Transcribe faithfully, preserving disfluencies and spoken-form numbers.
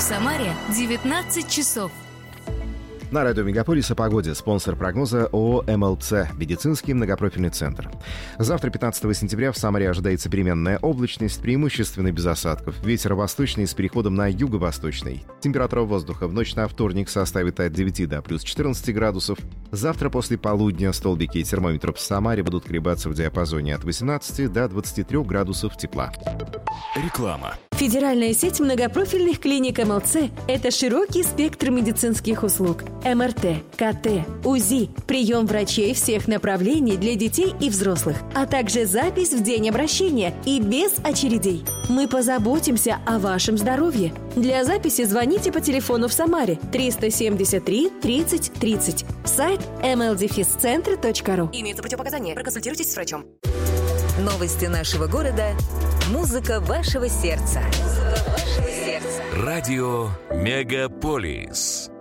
Самаре девятнадцать часов. На радио «Мегаполис» о погоде. Спонсор прогноза ООО «эм эл цэ» – медицинский многопрофильный центр. Завтра, пятнадцатого сентября, в Самаре ожидается переменная облачность, преимущественно без осадков. Ветер восточный с переходом на юго-восточный. Температура воздуха в ночь на вторник составит от девяти до плюс четырнадцати градусов. Завтра после полудня столбики термометров в Самаре будут колебаться в диапазоне от восемнадцати до двадцати трёх градусов тепла. Реклама. Федеральная сеть многопрофильных клиник эм эл цэ – это широкий спектр медицинских услуг. эм эр тэ, ка тэ, УЗИ, прием врачей всех направлений для детей и взрослых, а также запись в день обращения и без очередей. Мы позаботимся о вашем здоровье. Для записи звоните по телефону в Самаре триста семьдесят три тридцать тридцать. Сайт эм эл дефис центр точка ру. Имеются противопоказания. Проконсультируйтесь с врачом. Новости нашего города. Музыка вашего сердца. Музыка вашего сердца. Радио «Мегаполис».